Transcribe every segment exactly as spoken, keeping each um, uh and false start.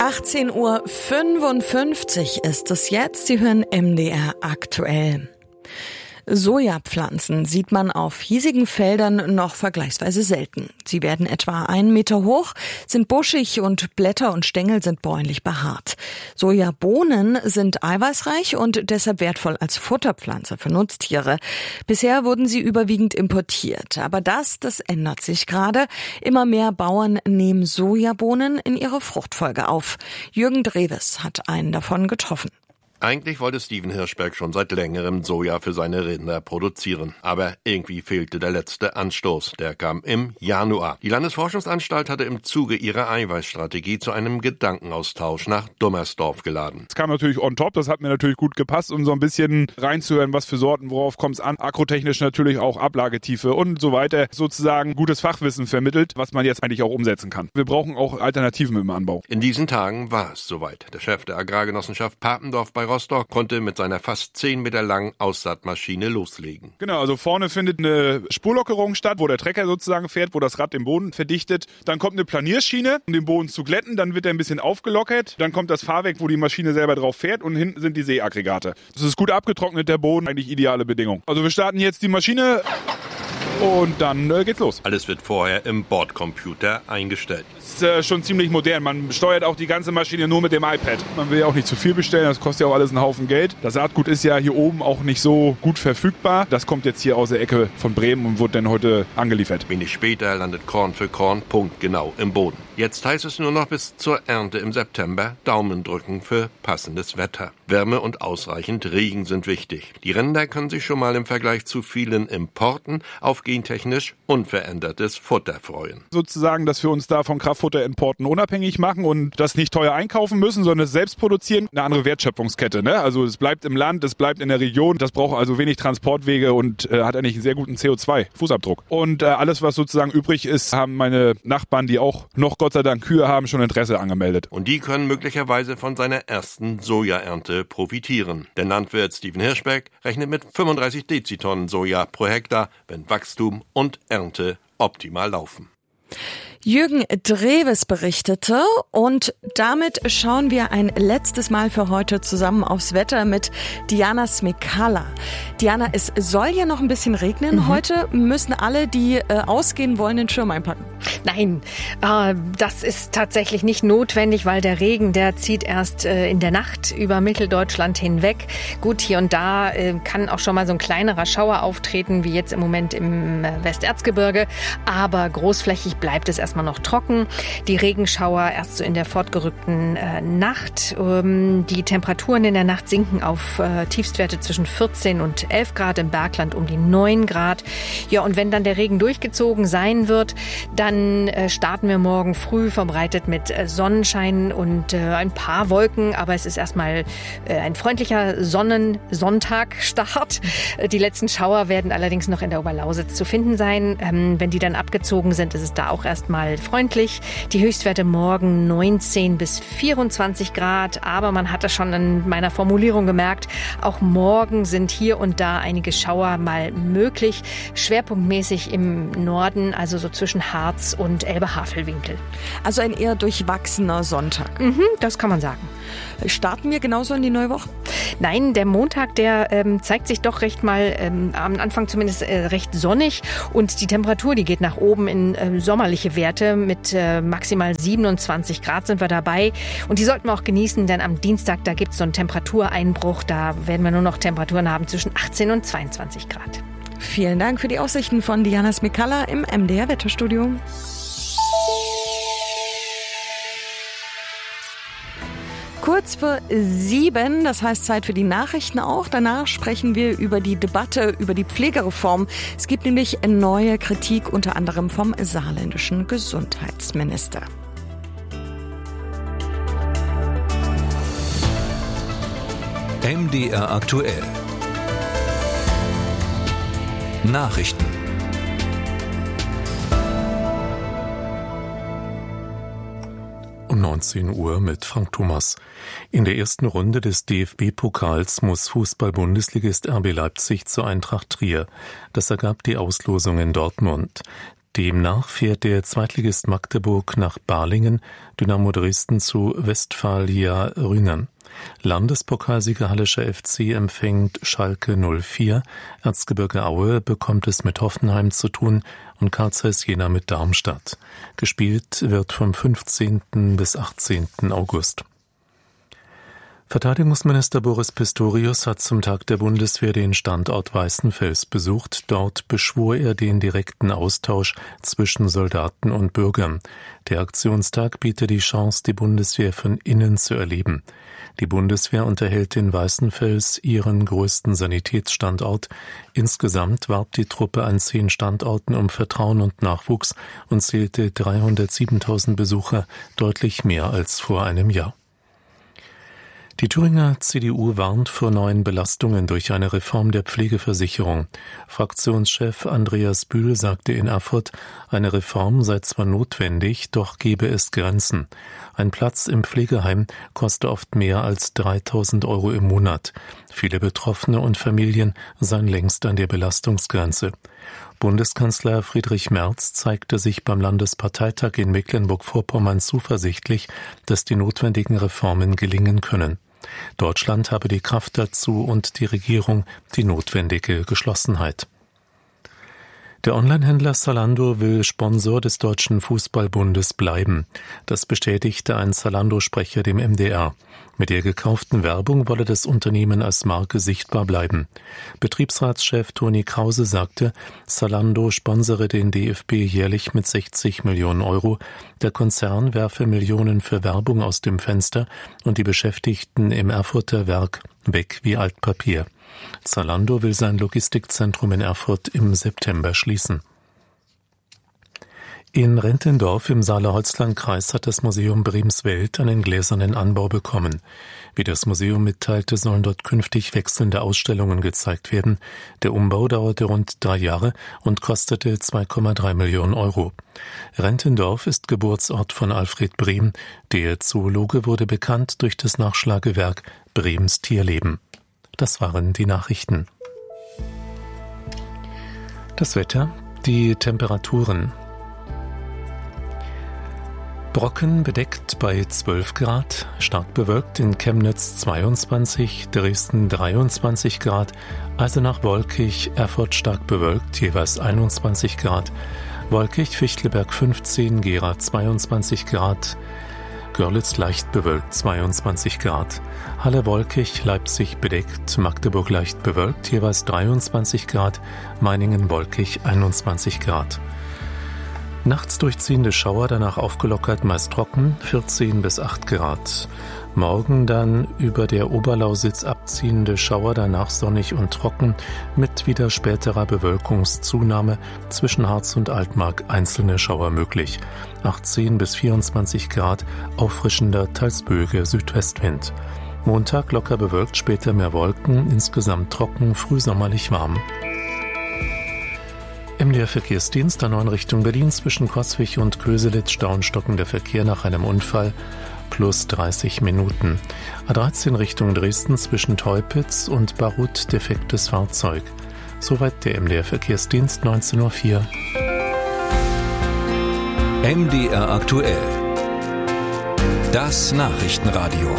achtzehn Uhr fünfundfünfzig ist es jetzt. Sie hören M D R aktuell. Sojapflanzen sieht man auf hiesigen Feldern noch vergleichsweise selten. Sie werden etwa einen Meter hoch, sind buschig und Blätter und Stängel sind bräunlich behaart. Sojabohnen sind eiweißreich und deshalb wertvoll als Futterpflanze für Nutztiere. Bisher wurden sie überwiegend importiert. Aber das, das ändert sich gerade. Immer mehr Bauern nehmen Sojabohnen in ihre Fruchtfolge auf. Jürgen Dreves hat einen davon getroffen. Eigentlich wollte Steven Hirschberg schon seit längerem Soja für seine Rinder produzieren. Aber irgendwie fehlte der letzte Anstoß. Der kam im Januar. Die Landesforschungsanstalt hatte im Zuge ihrer Eiweißstrategie zu einem Gedankenaustausch nach Dummersdorf geladen. Es kam natürlich on top, das hat mir natürlich gut gepasst, um so ein bisschen reinzuhören, was für Sorten, worauf kommt es an. Agrotechnisch natürlich auch Ablagetiefe und so weiter. Sozusagen gutes Fachwissen vermittelt, was man jetzt eigentlich auch umsetzen kann. Wir brauchen auch Alternativen im Anbau. In diesen Tagen war es soweit. Der Chef der Agrargenossenschaft Papendorf bei Rostock konnte mit seiner fast zehn Meter langen Aussaatmaschine loslegen. Genau, also vorne findet eine Spurlockerung statt, wo der Trecker sozusagen fährt, wo das Rad den Boden verdichtet. Dann kommt eine Planierschiene, um den Boden zu glätten. Dann wird er ein bisschen aufgelockert. Dann kommt das Fahrwerk, wo die Maschine selber drauf fährt. Und hinten sind die Seeaggregate. Das ist gut abgetrocknet, der Boden. Eigentlich ideale Bedingung. Also wir starten jetzt die Maschine. Und dann äh, geht's los. Alles wird vorher im Bordcomputer eingestellt. Das ist äh, schon ziemlich modern. Man steuert auch die ganze Maschine nur mit dem iPad. Man will ja auch nicht zu viel bestellen, das kostet ja auch alles einen Haufen Geld. Das Saatgut ist ja hier oben auch nicht so gut verfügbar. Das kommt jetzt hier aus der Ecke von Bremen und wird dann heute angeliefert. Wenig später landet Korn für Korn punktgenau im Boden. Jetzt heißt es nur noch bis zur Ernte im September Daumen drücken für passendes Wetter. Wärme und ausreichend Regen sind wichtig. Die Rinder können sich schon mal im Vergleich zu vielen Importen auf gentechnisch unverändertes Futter freuen. Sozusagen, dass wir uns da von Kraftfutterimporten unabhängig machen und das nicht teuer einkaufen müssen, sondern es selbst produzieren. Eine andere Wertschöpfungskette, ne? Also es bleibt im Land, es bleibt in der Region. Das braucht also wenig Transportwege und äh, hat eigentlich einen sehr guten C O zwei Fußabdruck. Und äh, alles, was sozusagen übrig ist, haben meine Nachbarn, die auch noch Gott sei Dank Kühe haben, schon Interesse angemeldet. Und die können möglicherweise von seiner ersten Sojaernte profitieren. Der Landwirt Steven Hirschberg rechnet mit fünfunddreißig Dezitonnen Soja pro Hektar, wenn Wachstum und Ernte optimal laufen. Jürgen Dreves berichtete und damit schauen wir ein letztes Mal für heute zusammen aufs Wetter mit Diana Smekala. Diana, es soll ja noch ein bisschen regnen. Mhm. Heute müssen alle, die äh, ausgehen wollen, den Schirm einpacken. Nein, äh, das ist tatsächlich nicht notwendig, weil der Regen, der zieht erst äh, in der Nacht über Mitteldeutschland hinweg. Gut, hier und da äh, kann auch schon mal so ein kleinerer Schauer auftreten, wie jetzt im Moment im äh, Westerzgebirge. Aber großflächig bleibt es erstmal noch trocken. Die Regenschauer erst so in der fortgerückten äh, Nacht. Ähm, die Temperaturen in der Nacht sinken auf äh, Tiefstwerte zwischen vierzehn und elf Grad, im Bergland um die neun Grad. Ja, und wenn dann der Regen durchgezogen sein wird, dann äh, starten wir morgen früh verbreitet mit äh, Sonnenschein und äh, ein paar Wolken, aber es ist erstmal äh, ein freundlicher Sonnen-Sonntag-Start. Äh, die letzten Schauer werden allerdings noch in der Oberlausitz zu finden sein. Ähm, wenn die dann abgezogen sind, ist es da auch erstmal freundlich. Die Höchstwerte morgen neunzehn bis vierundzwanzig Grad, aber man hat das schon in meiner Formulierung gemerkt, auch morgen sind hier und da einige Schauer mal möglich, schwerpunktmäßig im Norden, also so zwischen Harz und Elbe-Havelwinkel. Also ein eher durchwachsener Sonntag. Mhm, das kann man sagen. Starten wir genauso in die neue Woche? Nein, der Montag, der ähm, zeigt sich doch recht mal, ähm, am Anfang zumindest äh, recht sonnig und die Temperatur, die geht nach oben in äh, sommerliche Werte. Mit äh, maximal siebenundzwanzig Grad sind wir dabei und die sollten wir auch genießen, denn am Dienstag, da gibt es so einen Temperatureinbruch, da werden wir nur noch Temperaturen haben zwischen achtzehn und zweiundzwanzig Grad. Vielen Dank für die Aussichten von Diana Smekala im M D R Wetterstudio. Kurz vor sieben, das heißt Zeit für die Nachrichten auch. Danach sprechen wir über die Debatte über die Pflegereform. Es gibt nämlich neue Kritik, unter anderem vom saarländischen Gesundheitsminister. M D R aktuell. Nachrichten. Um neunzehn Uhr mit Frank Thomas. In der ersten Runde des D F B-Pokals muss Fußball-Bundesligist R B Leipzig zur Eintracht Trier. Das ergab die Auslosung in Dortmund. Demnach fährt der Zweitligist Magdeburg nach Balingen, Dynamo Dresden zu Westfalia Rhinen. Landespokalsieger Hallischer F C empfängt Schalke null vier, Erzgebirge Aue bekommt es mit Hoffenheim zu tun und Karl Zeiss Jena mit Darmstadt. Gespielt wird vom fünfzehnten bis achtzehnten August. Verteidigungsminister Boris Pistorius hat zum Tag der Bundeswehr den Standort Weißenfels besucht. Dort beschwor er den direkten Austausch zwischen Soldaten und Bürgern. Der Aktionstag biete die Chance, die Bundeswehr von innen zu erleben. Die Bundeswehr unterhält in Weißenfels ihren größten Sanitätsstandort. Insgesamt warb die Truppe an zehn Standorten um Vertrauen und Nachwuchs und zählte dreihundertsiebentausend Besucher, deutlich mehr als vor einem Jahr. Die Thüringer C D U warnt vor neuen Belastungen durch eine Reform der Pflegeversicherung. Fraktionschef Andreas Bühl sagte in Erfurt, eine Reform sei zwar notwendig, doch gebe es Grenzen. Ein Platz im Pflegeheim koste oft mehr als dreitausend Euro im Monat. Viele Betroffene und Familien seien längst an der Belastungsgrenze. Bundeskanzler Friedrich Merz zeigte sich beim Landesparteitag in Mecklenburg-Vorpommern zuversichtlich, dass die notwendigen Reformen gelingen können. Deutschland habe die Kraft dazu und die Regierung die notwendige Geschlossenheit. Der Onlinehändler Zalando will Sponsor des Deutschen Fußballbundes bleiben. Das bestätigte ein Zalando-Sprecher dem M D R. Mit der gekauften Werbung wolle das Unternehmen als Marke sichtbar bleiben. Betriebsratschef Toni Krause sagte, Zalando sponsere den D F B jährlich mit sechzig Millionen Euro. Der Konzern werfe Millionen für Werbung aus dem Fenster und die Beschäftigten im Erfurter Werk weg wie Altpapier. Zalando will sein Logistikzentrum in Erfurt im September schließen. In Rentendorf im Saale-Holzland-Kreis hat das Museum Bremswelt einen gläsernen Anbau bekommen. Wie das Museum mitteilte, sollen dort künftig wechselnde Ausstellungen gezeigt werden. Der Umbau dauerte rund drei Jahre und kostete zwei Komma drei Millionen Euro. Rentendorf ist Geburtsort von Alfred Brehm. Der Zoologe wurde bekannt durch das Nachschlagewerk Brehms Tierleben. Das waren die Nachrichten. Das Wetter, die Temperaturen. Brocken bedeckt bei zwölf Grad, stark bewölkt in Chemnitz zweiundzwanzig, Dresden dreiundzwanzig Grad, Eisenach wolkig, Erfurt stark bewölkt, jeweils einundzwanzig Grad, wolkig, Fichtelberg fünfzehn, Gera zweiundzwanzig Grad, Görlitz leicht bewölkt zweiundzwanzig Grad, Halle wolkig, Leipzig bedeckt, Magdeburg leicht bewölkt, jeweils dreiundzwanzig Grad, Meiningen wolkig einundzwanzig Grad. Nachts durchziehende Schauer, danach aufgelockert, meist trocken, vierzehn bis acht Grad. Morgen dann über der Oberlausitz abziehende Schauer, danach sonnig und trocken, mit wieder späterer Bewölkungszunahme, zwischen Harz und Altmark einzelne Schauer möglich. achtzehn bis vierundzwanzig Grad, auffrischender, teils böiger Südwestwind. Montag locker bewölkt, später mehr Wolken, insgesamt trocken, frühsommerlich warm. M D R-Verkehrsdienst der neuen Richtung Berlin zwischen Coswig und Köselitz stockender Verkehr nach einem Unfall plus dreißig Minuten. A dreizehn Richtung Dresden zwischen Teupitz und Barut defektes Fahrzeug. Soweit der M D R-Verkehrsdienst neunzehn Uhr vier. M D R aktuell. Das Nachrichtenradio.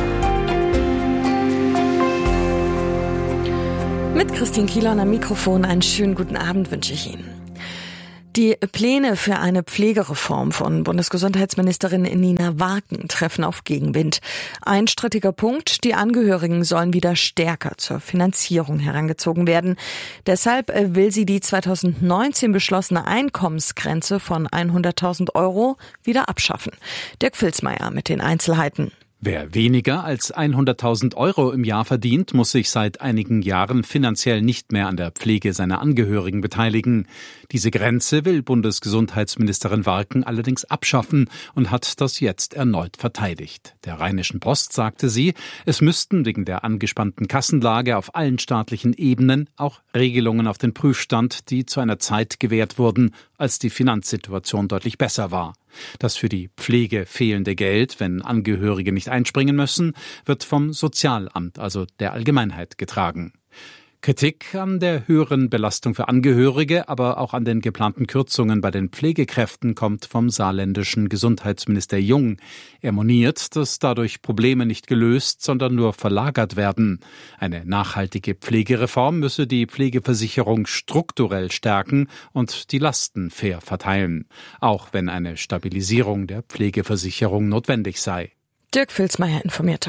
Mit Christine Kieler am Mikrofon einen schönen guten Abend wünsche ich Ihnen. Die Pläne für eine Pflegereform von Bundesgesundheitsministerin Nina Waken treffen auf Gegenwind. Ein strittiger Punkt, die Angehörigen sollen wieder stärker zur Finanzierung herangezogen werden. Deshalb will sie die zweitausendneunzehn beschlossene Einkommensgrenze von hunderttausend Euro wieder abschaffen. Dirk Filzmeier mit den Einzelheiten. Wer weniger als hunderttausend Euro im Jahr verdient, muss sich seit einigen Jahren finanziell nicht mehr an der Pflege seiner Angehörigen beteiligen. Diese Grenze will Bundesgesundheitsministerin Waken allerdings abschaffen und hat das jetzt erneut verteidigt. Der Rheinischen Post sagte sie, es müssten wegen der angespannten Kassenlage auf allen staatlichen Ebenen auch Regelungen auf den Prüfstand, die zu einer Zeit gewährt wurden, als die Finanzsituation deutlich besser war. Das für die Pflege fehlende Geld, wenn Angehörige nicht einspringen müssen, wird vom Sozialamt, also der Allgemeinheit, getragen. Kritik an der höheren Belastung für Angehörige, aber auch an den geplanten Kürzungen bei den Pflegekräften kommt vom saarländischen Gesundheitsminister Jung. Er moniert, dass dadurch Probleme nicht gelöst, sondern nur verlagert werden. Eine nachhaltige Pflegereform müsse die Pflegeversicherung strukturell stärken und die Lasten fair verteilen, auch wenn eine Stabilisierung der Pflegeversicherung notwendig sei. Dirk Filzmeier informierte.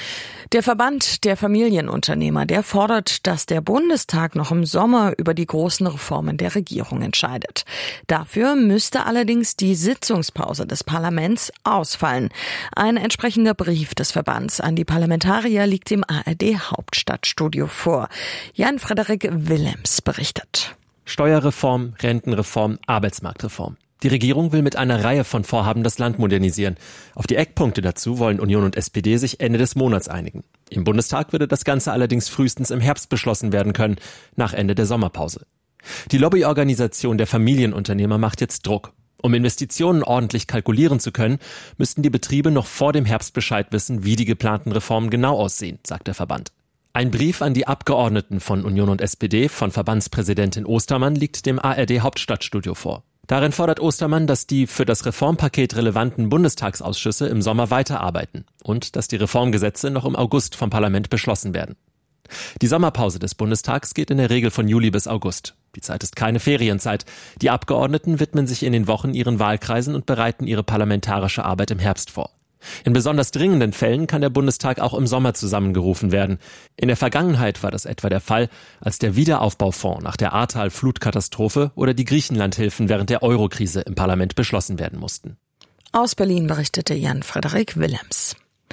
Der Verband der Familienunternehmer, der fordert, dass der Bundestag noch im Sommer über die großen Reformen der Regierung entscheidet. Dafür müsste allerdings die Sitzungspause des Parlaments ausfallen. Ein entsprechender Brief des Verbands an die Parlamentarier liegt im A R D-Hauptstadtstudio vor. Jan-Frederik Willems berichtet. Steuerreform, Rentenreform, Arbeitsmarktreform. Die Regierung will mit einer Reihe von Vorhaben das Land modernisieren. Auf die Eckpunkte dazu wollen Union und S P D sich Ende des Monats einigen. Im Bundestag würde das Ganze allerdings frühestens im Herbst beschlossen werden können, nach Ende der Sommerpause. Die Lobbyorganisation der Familienunternehmer macht jetzt Druck. Um Investitionen ordentlich kalkulieren zu können, müssten die Betriebe noch vor dem Herbst Bescheid wissen, wie die geplanten Reformen genau aussehen, sagt der Verband. Ein Brief an die Abgeordneten von Union und S P D von Verbandspräsidentin Ostermann liegt dem A R D-Hauptstadtstudio vor. Darin fordert Ostermann, dass die für das Reformpaket relevanten Bundestagsausschüsse im Sommer weiterarbeiten und dass die Reformgesetze noch im August vom Parlament beschlossen werden. Die Sommerpause des Bundestags geht in der Regel von Juli bis August. Die Zeit ist keine Ferienzeit. Die Abgeordneten widmen sich in den Wochen ihren Wahlkreisen und bereiten ihre parlamentarische Arbeit im Herbst vor. In besonders dringenden Fällen kann der Bundestag auch im Sommer zusammengerufen werden. In der Vergangenheit war das etwa der Fall, als der Wiederaufbaufonds nach der Ahrtal-Flutkatastrophe oder die Griechenlandhilfen während der Eurokrise im Parlament beschlossen werden mussten. Aus Berlin berichtete Jan-Frederik Willems.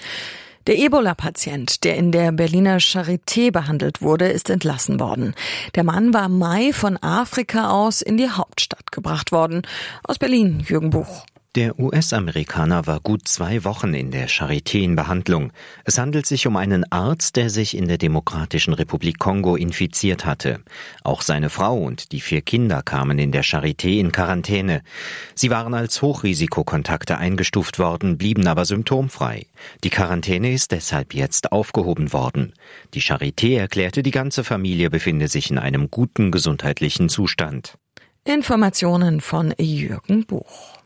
Der Ebola-Patient, der in der Berliner Charité behandelt wurde, ist entlassen worden. Der Mann war im Mai von Afrika aus in die Hauptstadt gebracht worden. Aus Berlin, Jürgen Buch. Der U S-Amerikaner war gut zwei Wochen in der Charité in Behandlung. Es handelt sich um einen Arzt, der sich in der Demokratischen Republik Kongo infiziert hatte. Auch seine Frau und die vier Kinder kamen in der Charité in Quarantäne. Sie waren als Hochrisikokontakte eingestuft worden, blieben aber symptomfrei. Die Quarantäne ist deshalb jetzt aufgehoben worden. Die Charité erklärte, die ganze Familie befinde sich in einem guten gesundheitlichen Zustand. Informationen von Jürgen Buch.